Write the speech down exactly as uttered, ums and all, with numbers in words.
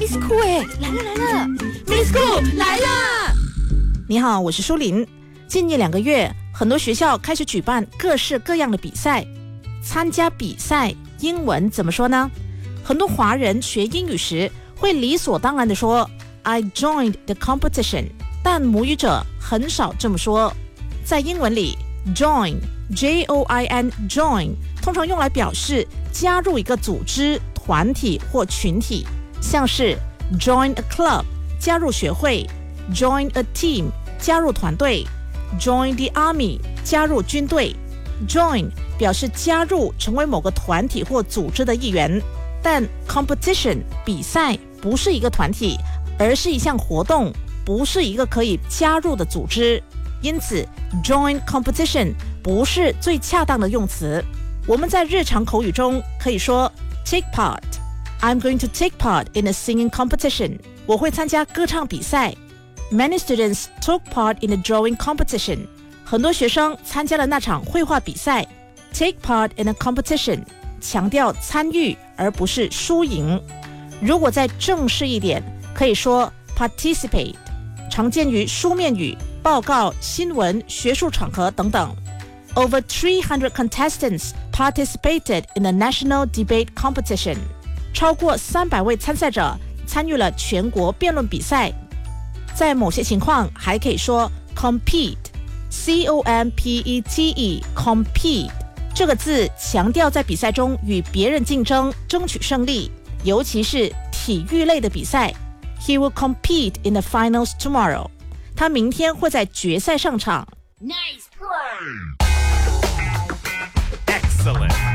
Miss Cool 哎，来了来了 ，Miss Cool 来啦！ 你好，我是舒琳。近一两个月，很多学校开始举办各式各样的比赛。参加比赛，英文怎么说呢？很多华人学英语时会理所当然地说 I joined the competition， 但母语者很少这么说。在英文里 join J O I N join 通常用来表示加入一个组织、团体或群体，像是 join a club 加入学会， join a team 加入团队， join the army 加入军队。 join 表示加入成为某个团体或组织的一员，但 competition 比赛不是一个团体，而是一项活动，不是一个可以加入的组织，因此 join competition 不是最恰当的用词。我们在日常口语中可以说 take part， I'm going to take part in a singing competition， 我会参加歌唱比赛。 Many students took part in a drawing competition， 很多学生参加了那场绘画比赛。 take part in a competition 强调参与而不是输赢。如果再正式一点，可以说 participate， 常见于书面语、报告、新闻、学术场合等等。Over three hundred contestants participated in the national debate competition， 超过三百位参赛者参与了全国辩论比赛。在某些情况还可以说 compete， C O M P E T E compete 这个字强调在比赛中与别人竞争，争取胜利，尤其是体育类的比赛。 He will compete in the finals tomorrow， 他明天会在决赛上场。 Nice play！ Excellent.